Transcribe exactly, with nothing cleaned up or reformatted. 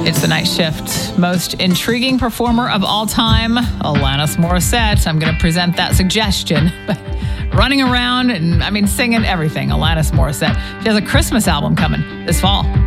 It's the Night Shift. Most intriguing performer of all time, Alanis Morissette. I'm going to present that suggestion. Running around and, I mean, singing everything. Alanis Morissette. She has a Christmas album coming this fall.